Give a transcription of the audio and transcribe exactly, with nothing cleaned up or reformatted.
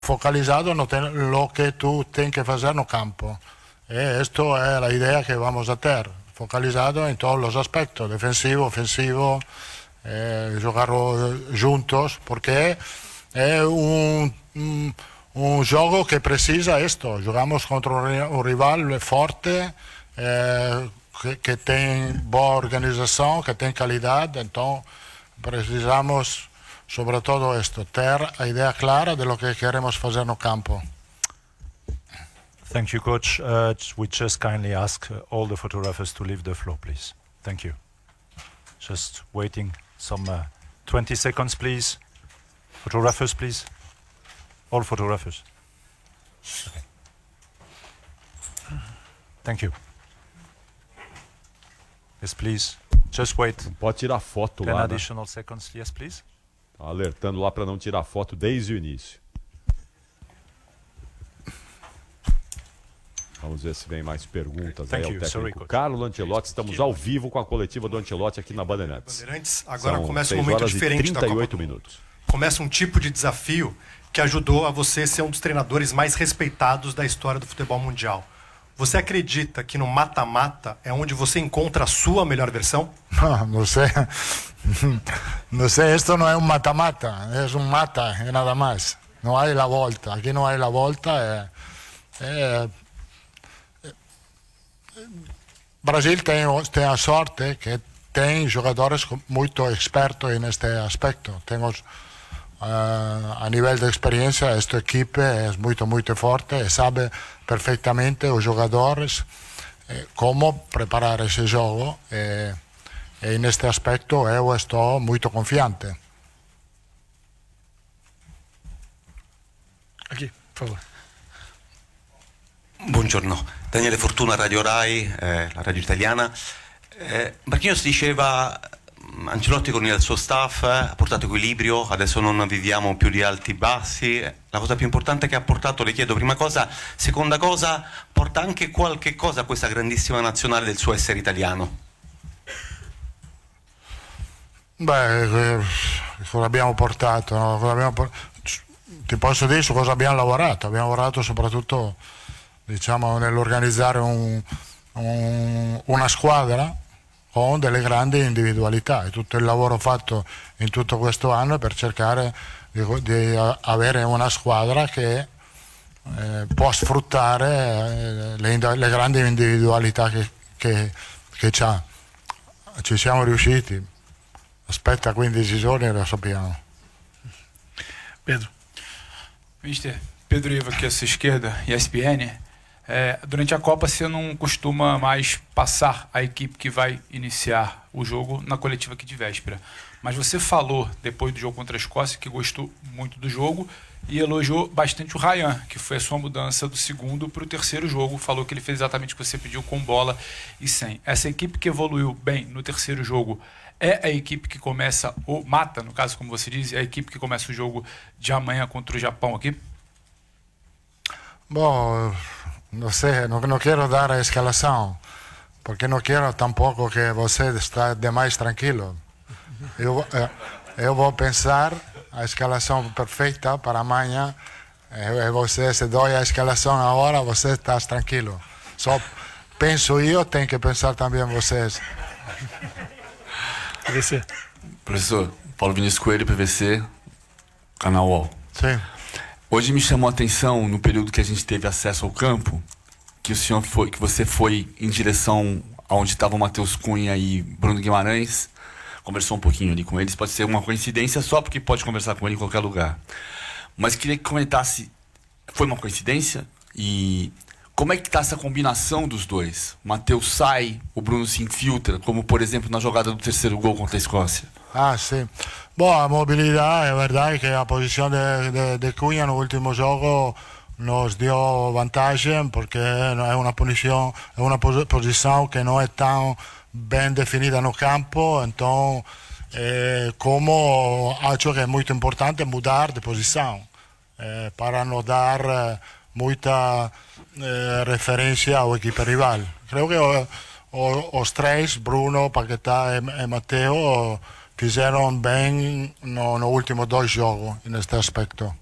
focalizado en lo que tú tienes que hacer en el campo. Y esto es la idea que vamos a tener, focalizado en todos los aspectos, defensivo, ofensivo, eh, jugar juntos, porque es un, un, un juego que precisa esto. Jugamos contra un rival fuerte, eh, que, que tiene buena organización, que tiene calidad, entonces precisamos sobre todo esto, tener la idea clara de lo que queremos hacer en el campo. Thank you, Coach. Uh, we just kindly ask uh, all the photographers to leave the floor, please. Thank you. Just waiting some uh, twenty seconds, please. Photographers, please. All photographers. Okay. Thank you. Yes, please. Just wait. Não pode tirar foto ten lá, additional né? seconds. Yes, please. Tá alertando lá para não tirar foto desde o início. Vamos ver se vem mais perguntas Thank aí ao you. técnico Sorry, Coach. Carlo Ancelotti. Estamos ao vivo com a coletiva do Ancelotti aqui na Bandeirantes. Bandeirantes, agora São começa um seis momento horas diferente e da trinta e Copa oito do Mundo. minutos. Começa um tipo de desafio que ajudou a você ser um dos treinadores mais respeitados da história do futebol mundial. Você acredita que no mata-mata é onde você encontra a sua melhor versão? No, no sé. No sé, esto no es un mata-mata, es un mata y nada más. No hay la volta, aquí no hay la volta. Eh, eh, Brasil tem, tem a sorte que tem jogadores muito expertos neste aspecto. Temos, uh, a nível de experiência, esta equipe é muito, muito forte e sabe perfeitamente os jogadores eh, como preparar esse jogo. E, e neste aspecto eu estou muito confiante. Aqui, por favor. Buongiorno, Daniele Fortuna, Radio Rai, eh, la radio italiana. Eh, Marquinhos diceva, Ancelotti con il suo staff eh, ha portato equilibrio, adesso non viviamo più di alti e bassi. La cosa più importante che ha portato, le chiedo prima cosa, seconda cosa, porta anche qualche cosa a questa grandissima nazionale del suo essere italiano? Beh, eh, cosa abbiamo portato? No? Cosa abbiamo por- Ti posso dire su cosa abbiamo lavorato. Abbiamo lavorato soprattutto, diciamo, nell'organizzare un, un, una squadra con delle grandi individualità, e tutto il lavoro fatto in tutto questo anno è per cercare di, di avere una squadra che eh, può sfruttare eh, le, le grandi individualità che, che, che c'ha. Ci siamo riusciti, aspetta quindici giorni e lo sappiamo. Pedro. Mister Pedro Ivo aqui à sua esquerda, E S P N. É, durante a Copa você não costuma mais passar a equipe que vai iniciar o jogo na coletiva aqui de véspera. Mas você falou, depois do jogo contra a Escócia, que gostou muito do jogo e elogiou bastante o Ryan, que foi a sua mudança do segundo para o terceiro jogo. Falou que ele fez exatamente o que você pediu, com bola e sem. Essa equipe que evoluiu bem no terceiro jogo é a equipe que começa, ou mata, no caso, como você diz, é a equipe que começa o jogo de amanhã contra o Japão aqui? Bom, no sé, no, no quiero dar a escalación, porque no quiero tampoco que você está demais tranquilo. Eu, eh, eu vou pensar a escalação perfeita para amanhã, e você, se dou a escalação agora, você está tranquilo. Só penso eu, tem que pensar também vocês. P V C. Professor, Paulo Vinícius Coelho, P V C, Canal U O L. Sim. Hoje me chamou a atenção, no período que a gente teve acesso ao campo, que o senhor foi, que você foi em direção aonde estava o Matheus Cunha e Bruno Guimarães, conversou um pouquinho ali com eles. Pode ser uma coincidência só, porque pode conversar com ele em qualquer lugar. Mas queria que comentasse, foi uma coincidência? E como é que está essa combinação dos dois? O Matheus sai, o Bruno se infiltra, como por exemplo na jogada do terceiro gol contra a Escócia. Ah, sì. Boh, a mobilidad, è verdad que la posición de, de, de Cunha en el último juego nos dio ventaja, porque es una posición, es una posición que no es tan bien definida en el campo, entonces eh, como ha hecho que es muy importante mudar de posición eh, para no dar eh, mucha eh, referencia al equipo rival. Creo que o, o, los tres, Bruno, Paquetá y, y Matteo, fizeram bem no, no último dois jogos neste aspecto.